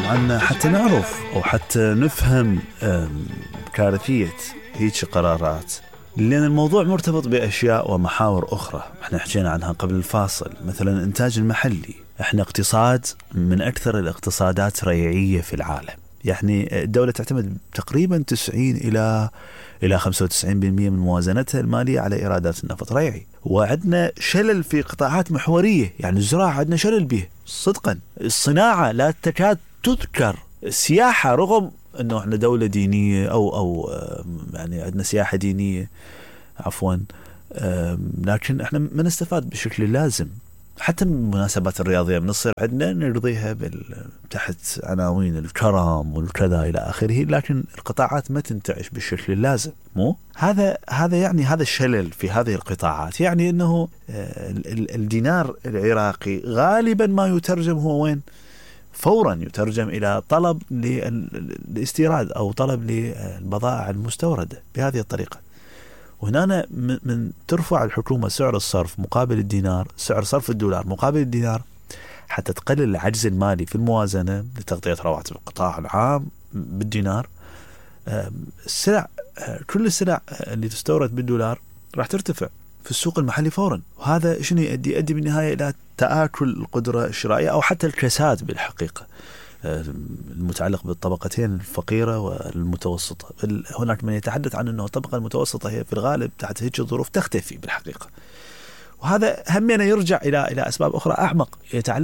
طبعا حتى نعرف أو حتى نفهم كارثية هيك قرارات، لأن الموضوع مرتبط بأشياء ومحاور أخرى احنا حكينا عنها قبل الفاصل. مثلا الإنتاج المحلي، احنا اقتصاد من أكثر الاقتصادات ريعية في العالم، يعني الدولة تعتمد تقريبا 90 إلى 95% من موازنتها المالية على إيرادات النفط ريعي. وعندنا شلل في قطاعات محورية، يعني الزراعة عندنا شلل به صدقا، الصناعة لا تكاد تذكر، السياحة رغم أنه احنا دولة دينية أو يعني عندنا سياحة دينية عفوا، لكن احنا ما نستفاد بشكل اللازم. حتى المناسبات الرياضية بنصير عندنا نرضيها تحت عناوين الكرم والكذا إلى آخره، لكن القطاعات ما تنتعش بالشكل اللازم. مو هذا يعني هذا الشلل في هذه القطاعات، يعني أنه الدينار العراقي غالبا ما يترجم هو وين؟ فورا يترجم إلى طلب للاستيراد أو طلب للبضائع المستوردة بهذه الطريقة. وهنا من ترفع الحكومة سعر الصرف مقابل الدينار، سعر صرف الدولار مقابل الدينار، حتى تقلل العجز المالي في الموازنة لتغطية رواتب القطاع العام بالدينار. السلع، كل السلع اللي تستورد بالدولار راح ترتفع في السوق المحلي فورا، وهذا شنو يؤدي بالنهاية إلى تآكل القدرة الشرائية أو حتى الكساد بالحقيقة المتعلق بالطبقتين الفقيرة والمتوسطة. هناك من يتحدث عن أنه الطبقة المتوسطة هي في الغالب تحت هيك الظروف تختفي بالحقيقة، وهذا همنا يرجع إلى أسباب أخرى أعمق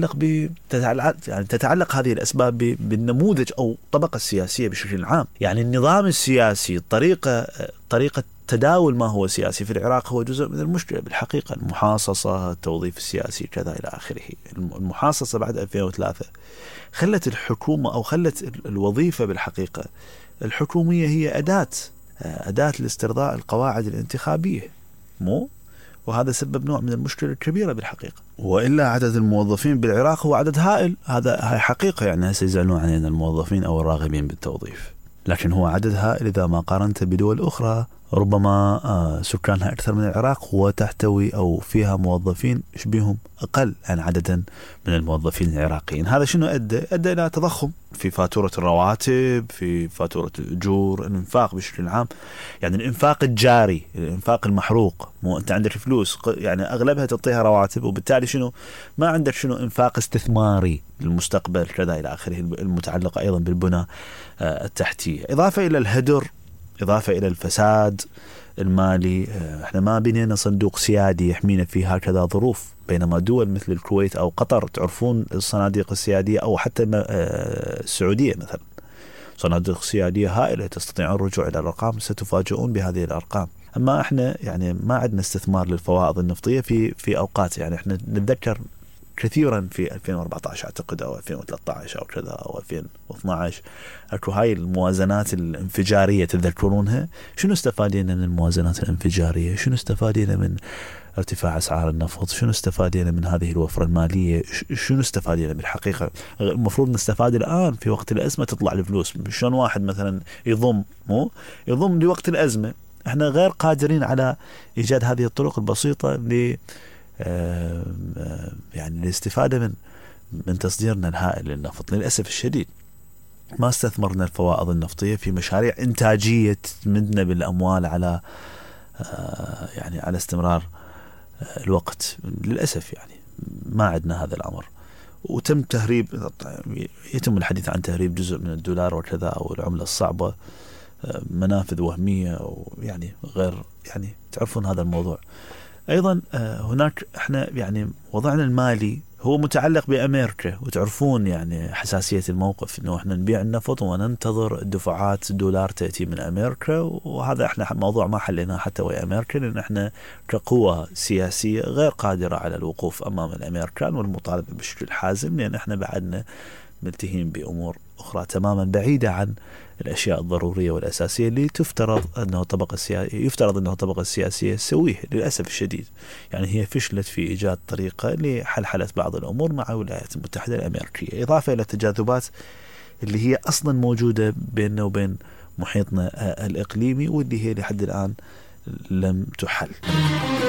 تتعلق هذه الأسباب بالنموذج أو الطبقة السياسية بشكل عام. يعني النظام السياسي، طريقة تداول ما هو سياسي في العراق هو جزء من المشكلة بالحقيقة. المحاصصة، التوظيف السياسي كذا إلى آخره. المحاصصة بعد 2003 خلت الحكومة أو خلت الوظيفة بالحقيقة الحكومية هي أداة لاسترضاء القواعد الانتخابية، وهذا سبب نوع من المشكلة الكبيرة بالحقيقة. وإلا عدد الموظفين بالعراق هو عدد هائل، هاي حقيقة، يعني هسه يزعلون علينا الموظفين أو الراغبين بالتوظيف، لكن هو عدد هائل إذا ما قارنته بدول أخرى ربما سكانها أكثر من العراق وتحتوي أو فيها موظفين يشبههم أقل عن عددا من الموظفين العراقيين. هذا شنو أدى إلى تضخم في فاتورة الرواتب، في فاتورة الأجور، الإنفاق بشكل عام. يعني الإنفاق الجاري، الإنفاق المحروق، مو أنت عندك فلوس يعني أغلبها تعطيها رواتب، وبالتالي شنو ما عندك شنو إنفاق استثماري للمستقبل كذا إلى آخره، المتعلقة أيضا بالبنى التحتية، إضافة إلى الهدر، إضافة إلى الفساد المالي. احنا ما بنينا صندوق سيادي يحمينا في هكذا ظروف، بينما دول مثل الكويت أو قطر تعرفون الصناديق السيادية، أو حتى السعودية مثلا صناديق سيادية هائلة تستطيع الرجوع إلى الأرقام، ستفاجئون بهذه الأرقام. أما احنا يعني ما عندنا استثمار للفوائض النفطية في أوقات، يعني احنا نتذكر كثيرا في 2014 أعتقد أو 2013 أو كذا أو 2012 أكو هاي الموازنات الانفجارية تذكرونها. شنو استفادينا من الموازنات الانفجارية؟ شنو استفادينا من ارتفاع أسعار النفط؟ شنو استفادينا من هذه الوفرة المالية؟ شنو استفادينا بالحقيقة؟ المفروض نستفاد الآن في وقت الأزمة تطلع الفلوس. شلون واحد مثلا يضم لوقت الأزمة؟ احنا غير قادرين على إيجاد هذه الطرق البسيطة يعني الاستفادة من تصديرنا الهائل للنفط. للأسف الشديد ما استثمرنا الفوائض النفطية في مشاريع إنتاجية تمدنا بالأموال على يعني على استمرار الوقت. للأسف يعني ما عندنا هذا الأمر، وتم يتم الحديث عن تهريب جزء من الدولار وكذا أو العملة الصعبة، منافذ وهمية أو يعني غير، يعني تعرفون هذا الموضوع. أيضا هناك احنا يعني وضعنا المالي هو متعلق بأمريكا، وتعرفون يعني حساسية الموقف انه احنا نبيع النفط وننتظر دفعات دولار تأتي من أمريكا، وهذا احنا موضوع ما حليناه حتى ويا أمريكا، لأن احنا كقوة سياسية غير قادرة على الوقوف أمام الأمريكان والمطالبة بشكل حازم، لأن احنا بعدنا ملتهين بأمور أخرى تماما بعيدة عن الأشياء الضرورية والأساسية اللي يفترض أنه الطبقة السياسية تسويها. للأسف الشديد يعني هي فشلت في إيجاد طريقة لحلحلة بعض الأمور مع الولايات المتحدة الأمريكية، إضافة إلى التجاذبات اللي هي أصلا موجودة بيننا وبين محيطنا الإقليمي، واللي هي لحد الآن لم تحل.